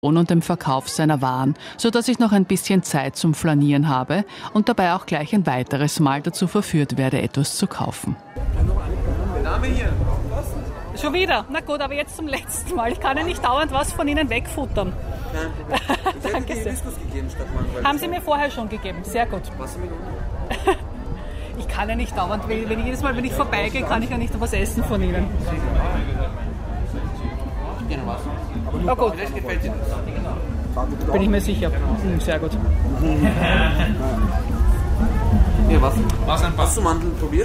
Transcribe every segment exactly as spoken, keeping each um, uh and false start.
und dem Verkauf seiner Waren, sodass ich noch ein bisschen Zeit zum Flanieren habe und dabei auch gleich ein weiteres Mal dazu verführt werde, etwas zu kaufen. Name hier. Schon wieder? Na gut, aber jetzt zum letzten Mal. Ich kann ja nicht dauernd was von Ihnen wegfuttern. Kein Problem. Ich hätte dir Hibiskus gegeben statt Mango. Haben Sie mir vorher schon gegeben. Sehr gut. Was mit Ich kann ja nicht dauernd, wenn ich jedes Mal, wenn ich vorbeigehe, kann ich ja nicht was essen von Ihnen. Na gut. Vielleicht gefällt dir das. Bin ich mir sicher. Hm, sehr gut. Ja, was? Was ein Hast du Mandeln probiert?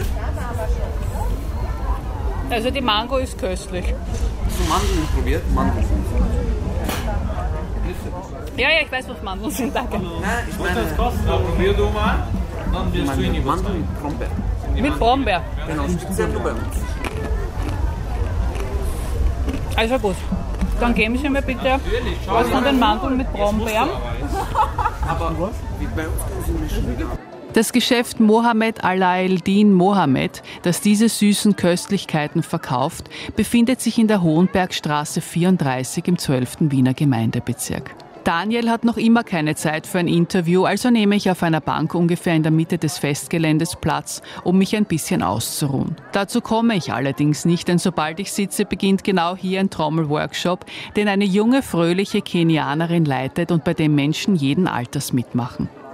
Also die Mango ist köstlich. Hast du Mandeln probiert? Mandeln. Ja, ja, ich weiß, was Mandeln sind, danke. Nein, ich meine... Probier du mal, dann wirst du ihn Mandeln mit Brombeer. Mit Brombeer. Genau, speziell nur bei uns. Also gut. Dann geben Sie mir bitte was von den Mandeln mit Brombeeren. Aber wie bei uns können Sie mischen wieder. Das Geschäft Mohammed Alaeddin Mohammed, das diese süßen Köstlichkeiten verkauft, befindet sich in der Hohenbergstraße vierunddreißig im zwölften Wiener Gemeindebezirk. Daniel hat noch immer keine Zeit für ein Interview, also nehme ich auf einer Bank ungefähr in der Mitte des Festgeländes Platz, um mich ein bisschen auszuruhen. Dazu komme ich allerdings nicht, denn sobald ich sitze, beginnt genau hier ein Trommelworkshop, den eine junge, fröhliche Kenianerin leitet und bei dem Menschen jeden Alters mitmachen.